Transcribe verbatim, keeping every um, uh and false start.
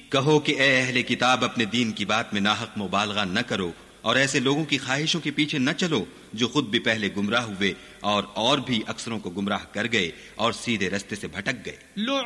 कहो कि ए अहले किताब, अपने दीन की बात में नाहक मुबालगा न करो और ऐसे लोगों की ख्वाहिशों के पीछे न चलो जो खुद भी पहले गुमराह हुए और और भी अक्सरों को गुमराह कर गए और सीधे रास्ते से भटक गए।